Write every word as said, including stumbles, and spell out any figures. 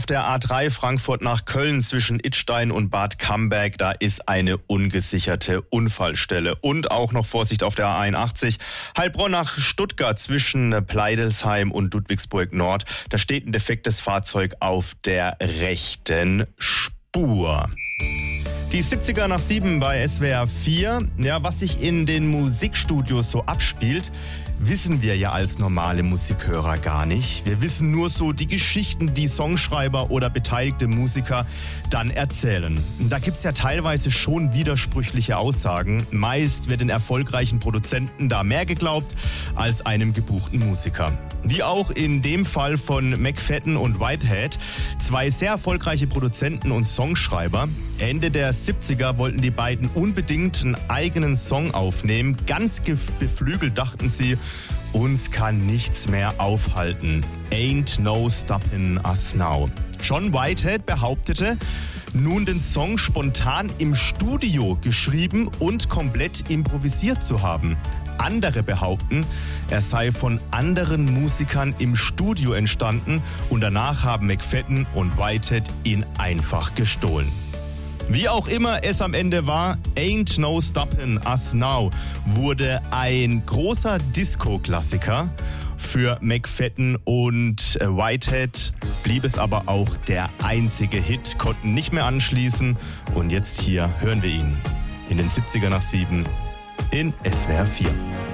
auf der A drei Frankfurt nach Köln zwischen Idstein und Bad Camberg. Da ist eine ungesicherte Unfallstelle. Und auch noch Vorsicht auf der A einundachtzig. Heilbronn nach Stuttgart zwischen Pleidelsheim und Ludwigsburg Nord. Da steht ein defektes Fahrzeug auf der rechten Spur. Die siebziger nach sieben bei S W R vier. Ja, was sich in den Musikstudios so abspielt, wissen wir ja als normale Musikhörer gar nicht. Wir wissen nur so die Geschichten, die Songschreiber oder beteiligte Musiker dann erzählen. Da gibt's ja teilweise schon widersprüchliche Aussagen. Meist wird den erfolgreichen Produzenten da mehr geglaubt als einem gebuchten Musiker. Wie auch in dem Fall von McFadden und Whitehead, zwei sehr erfolgreiche Produzenten und Songschreiber. Ende der siebziger wollten die beiden unbedingt einen eigenen Song aufnehmen. Ganz beflügelt dachten sie, uns kann nichts mehr aufhalten. Ain't no stopping us now. John Whitehead behauptete, nun den Song spontan im Studio geschrieben und komplett improvisiert zu haben. Andere behaupten, er sei von anderen Musikern im Studio entstanden und danach haben McFadden und Whitehead ihn einfach gestohlen. Wie auch immer es am Ende war, Ain't No Stoppin' Us Now wurde ein großer Disco-Klassiker. Für McFadden und Whitehead blieb es aber auch der einzige Hit, konnten nicht mehr anschließen. Und jetzt hier hören wir ihn in den siebziger nach sieben in S W R vier.